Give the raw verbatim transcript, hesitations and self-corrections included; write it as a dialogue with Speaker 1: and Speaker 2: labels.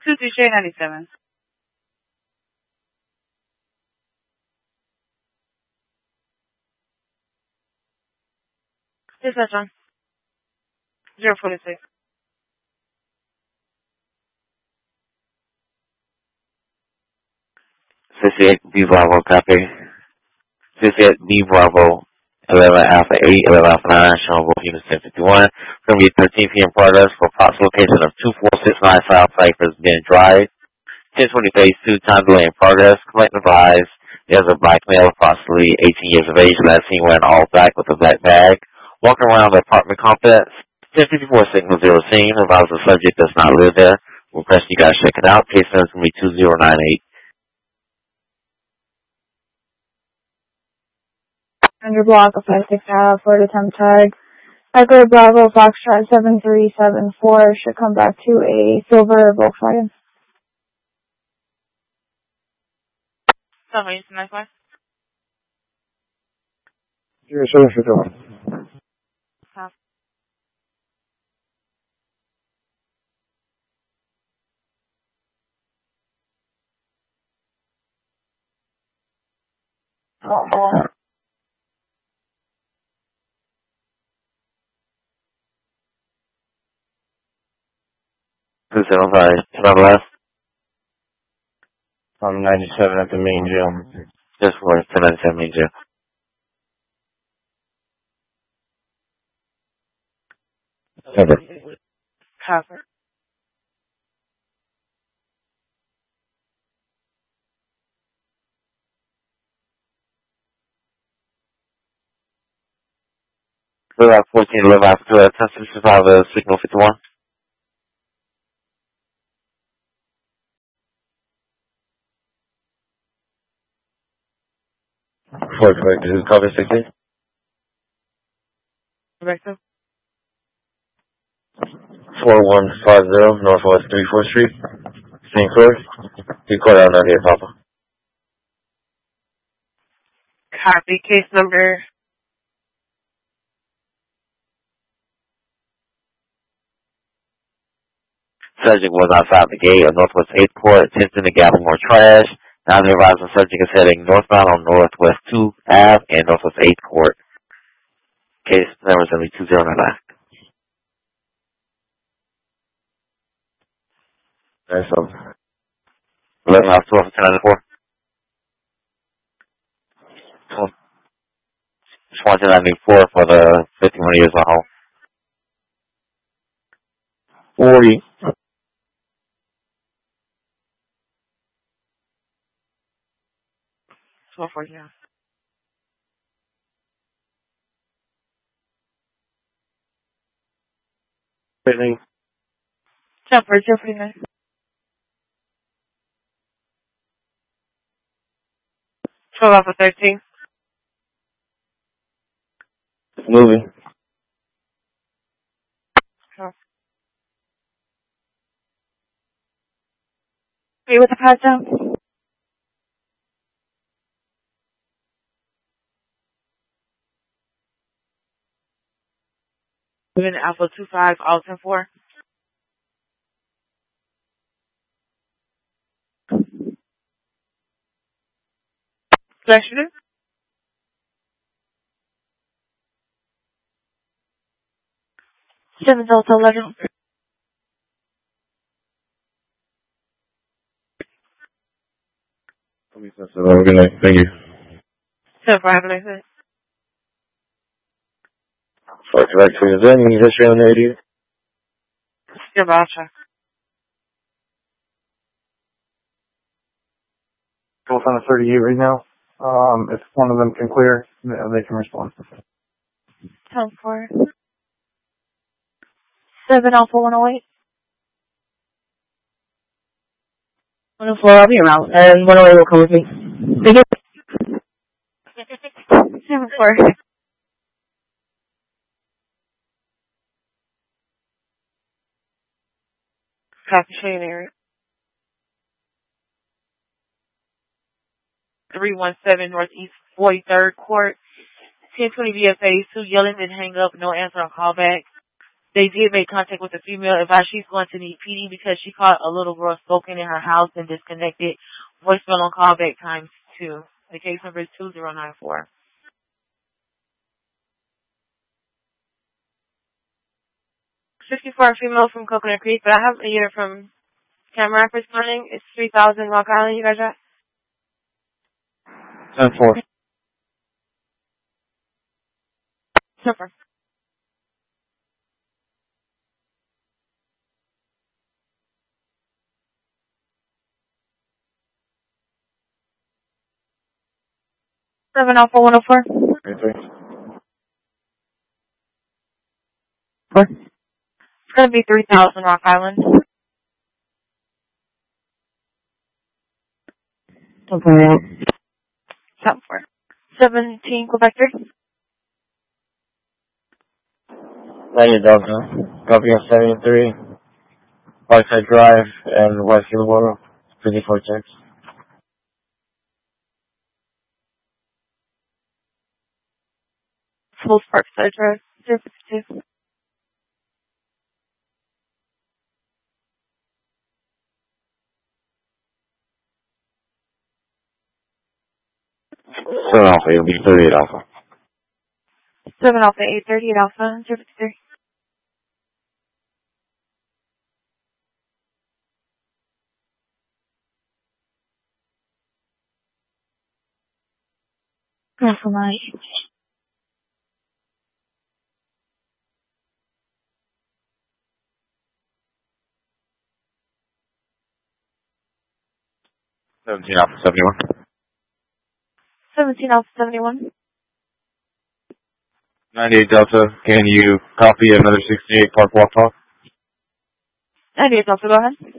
Speaker 1: two three J ninety-seven. Yes, that's on. zero forty-six.
Speaker 2: sixty-eight B Bravo, copy. sixty-eight B Bravo, eleven Alpha eight, eleven Alpha nine, showing both units ten fifty-one. Going to be thirteen P M progress for approx location of two four six nine South Cypress Bend Drive. ten twenty phase two, time delay in progress. Collective advised, there's a black male approximately eighteen years of age, last seen wearing all black with a black bag, walking around the apartment complex. ten fifty-four signal zero scene, advised the subject does not live there. Request you guys check it out. Case number is going to be two zero nine eight.
Speaker 3: Under block of five six Alpha for the temp tag. Echo Bravo Foxtrot seven three seven four should come back to a silver Volkswagen.
Speaker 1: Somebody's nice one.
Speaker 4: zero seven fifty one.
Speaker 1: Huh.
Speaker 4: Oh,
Speaker 2: two seven five, turn left.
Speaker 4: I'm ninety-seven at the main jail.
Speaker 2: Just for ten ninety-seven main jail.
Speaker 4: Cover.
Speaker 1: Cover.
Speaker 2: Live out fourteen, live out to uh, ten sixty-five, uh, signal fifty-one.
Speaker 4: Four correct. This is cover sixteen.
Speaker 1: Rebecca.
Speaker 4: Four one five zero Northwest Three Fourth Street. Saint Clair. You call out out here, Papa.
Speaker 1: Copy. Case number.
Speaker 2: Subject was outside the gate of Northwest eighth Court, attempting to gather more trash. Now the advised the subject is heading northbound on Northwest two Ave and Northwest eighth Court. Case number is going to be two zero nine nine.
Speaker 4: Nice one.
Speaker 2: eleven House twelve, ten ninety-four. twenty ninety-four for the fifty-one years on home.
Speaker 4: forty.
Speaker 1: twelve forty, yeah.
Speaker 4: Brittany.
Speaker 1: Jumper, zero forty-nine. twelve Alpha thirteen.
Speaker 4: Moving.
Speaker 1: Oh. Are you with the pad down? Moving to Alpha two five, Alton four. Flasher. seven Delta eleven.
Speaker 4: Good night. Thank you.
Speaker 1: seven five, have a nice day.
Speaker 4: For correct for your then, you history on the eighty.
Speaker 1: Still voucher.
Speaker 5: Both on a thirty-eight right now. Um, if one of them can clear, they can respond.
Speaker 3: ten four. seven Alpha one oh eight.
Speaker 6: one oh four, I'll be around, and one oh eight will come with me. Thank you.
Speaker 3: seven four.
Speaker 1: Copy, Shane area. three one seven Northeast forty-third Court. ten twenty V F A, Sue yelling and hang up, no answer on callback. They did make contact with the female. Advise she's going to need P D because she caught a little girl smoking in her house and disconnected. Voicemail on callback times two. The case number is two zero nine four. fifty-four female from Coconut Creek, but I have a unit from Tamarack responding. It's three thousand Rock Island. You guys got?
Speaker 5: ten four.
Speaker 1: Super. Seven Alpha one oh four.
Speaker 5: three.
Speaker 1: Four. It's going to be three thousand Rock Island.
Speaker 6: Okay.
Speaker 1: Seven four. Seventeen Quebec three.
Speaker 4: ninety Delta. Copy on seventy-three. Parkside Drive and West Hillboro. fifty-four checks.
Speaker 1: Full Parkside Drive. zero fifty-two.
Speaker 2: seven Alpha, it'll be thirty-eight Alpha.
Speaker 1: Seven Alpha eight thirty-eight Alpha zero fifty-three.
Speaker 3: Alpha nine.
Speaker 2: seventeen Alpha seventy-one.
Speaker 1: Seventeen Alpha seventy-one.
Speaker 2: ninety-eight Delta, can you copy another sixty-eight Park Walk Talk?
Speaker 1: ninety-eight Alpha, go ahead.